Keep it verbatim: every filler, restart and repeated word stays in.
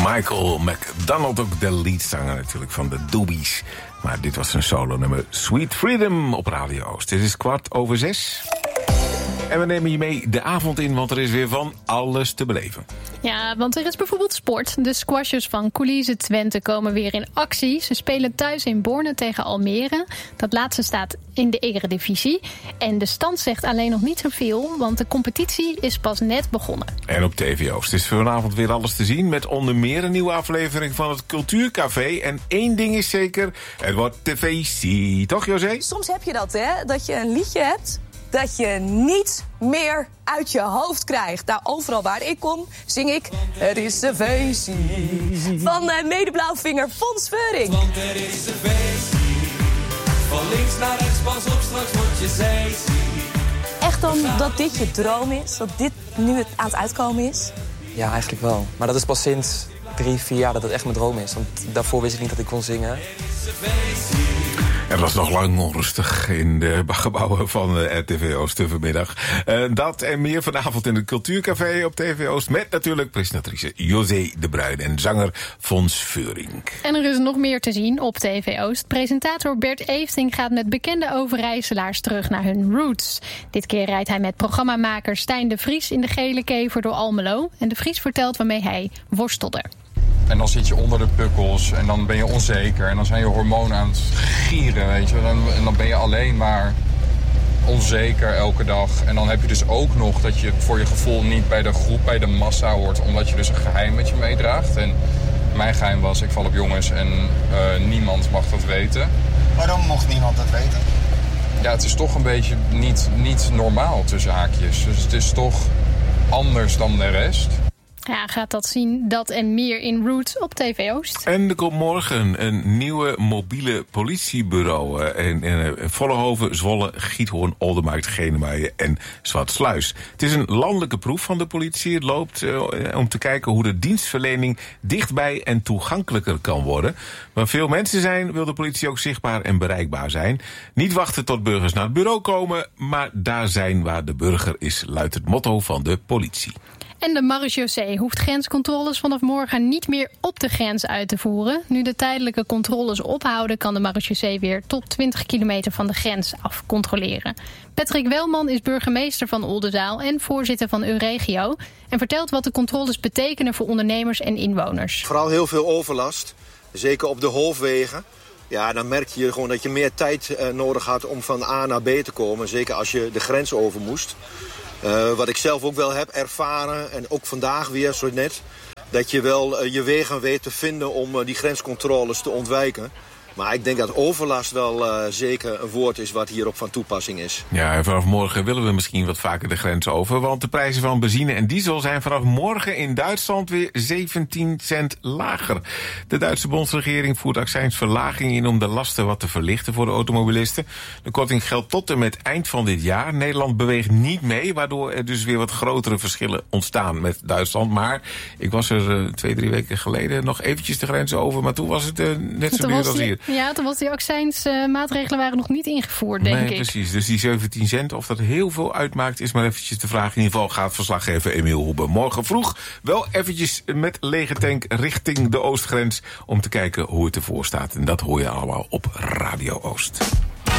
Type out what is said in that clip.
Michael McDonald, ook de leadzanger natuurlijk van de Doobies. Maar dit was zijn solo-nummer Sweet Freedom op Radio Oost. Het is kwart over zes. En we nemen je mee de avond in, want er is weer van alles te beleven. Ja, want er is bijvoorbeeld sport. De squashers van Coulisse Twente komen weer in actie. Ze spelen thuis in Borne tegen Almere. Dat laatste staat in de Eredivisie. En de stand zegt alleen nog niet zoveel, want de competitie is pas net begonnen. En op T V Oost is vanavond weer alles te zien, met onder meer een nieuwe aflevering van het Cultuurcafé. En één ding is zeker, het wordt tv-zie. Toch, José? Soms heb je dat, hè? Dat je een liedje hebt dat je niet meer uit je hoofd krijgt. Nou, overal waar ik kom, zing ik Er is een feestje van uh, Medeblauwvinger Fons Veuring. Want er is een feestje. Van links naar rechts, pas op, straks word je zeezie. Echt dan dat dit je droom is? Dat dit nu het aan het uitkomen is? Ja, eigenlijk wel. Maar dat is pas sinds drie, vier jaar dat het echt mijn droom is. Want daarvoor wist ik niet dat ik kon zingen. Het was nog lang onrustig in de gebouwen van R T V Oost vanmiddag. Uh, dat en meer vanavond in het Cultuurcafé op T V Oost. Met natuurlijk presentatrice José de Bruin en zanger Fons Veuring. En er is nog meer te zien op T V Oost. Presentator Bert Eefting gaat met bekende Overijsselaars terug naar hun roots. Dit keer rijdt hij met programmamaker Stijn de Vries in de gele kever door Almelo. En de Vries vertelt waarmee hij worstelde. En dan zit je onder de pukkels en dan ben je onzeker. En dan zijn je hormonen aan het gieren, weet je. En dan ben je alleen maar onzeker elke dag. En dan heb je dus ook nog dat je voor je gevoel niet bij de groep, bij de massa hoort. Omdat je dus een geheim met je meedraagt. En mijn geheim was, ik val op jongens en uh, niemand mag dat weten. Waarom mocht niemand dat weten? Ja, het is toch een beetje niet, niet normaal tussen haakjes. Dus het is toch anders dan de rest. Ja, gaat dat zien, dat en meer in Roots op T V Oost. En er komt morgen een nieuwe mobiele politiebureau uh, in, in, in Vollenhoven, Zwolle, Giethoorn, Oldenmarkt, Genemuiden en Zwartsluis. Het is een landelijke proef van de politie. Het loopt uh, om te kijken hoe de dienstverlening dichtbij en toegankelijker kan worden. Waar veel mensen zijn, wil de politie ook zichtbaar en bereikbaar zijn. Niet wachten tot burgers naar het bureau komen, maar daar zijn waar de burger is, luidt het motto van de politie. En de marechaussee hoeft grenscontroles vanaf morgen niet meer op de grens uit te voeren. Nu de tijdelijke controles ophouden, kan de marechaussee weer tot twintig kilometer van de grens af controleren. Patrick Welman is burgemeester van Oldenzaal en voorzitter van Euregio en vertelt wat de controles betekenen voor ondernemers en inwoners. Vooral heel veel overlast, zeker op de hoofdwegen. Ja, dan merk je gewoon dat je meer tijd uh, nodig had om van A naar B te komen. Zeker als je de grens over moest. Uh, wat ik zelf ook wel heb ervaren, en ook vandaag weer zo net, dat je wel uh, je wegen weet te vinden om uh, die grenscontroles te ontwijken. Maar ik denk dat overlast wel uh, zeker een woord is wat hierop van toepassing is. Ja, en vanaf morgen willen we misschien wat vaker de grens over. Want de prijzen van benzine en diesel zijn vanaf morgen in Duitsland weer zeventien cent lager. De Duitse bondsregering voert accijnsverlaging in om de lasten wat te verlichten voor de automobilisten. De korting geldt tot en met eind van dit jaar. Nederland beweegt niet mee, waardoor er dus weer wat grotere verschillen ontstaan met Duitsland. Maar ik was er uh, twee, drie weken geleden nog eventjes de grens over. Maar toen was het uh, net zo duur als hier. Ja, toen was die accijnsmaatregelen uh, waren nog niet ingevoerd, denk nee, ik. Nee, precies. Dus die zeventien cent, of dat heel veel uitmaakt, is maar eventjes de vraag. In ieder geval gaat verslaggever Emiel Hoebe morgen vroeg wel eventjes met lege tank richting de oostgrens om te kijken hoe het ervoor staat. En dat hoor je allemaal op Radio Oost.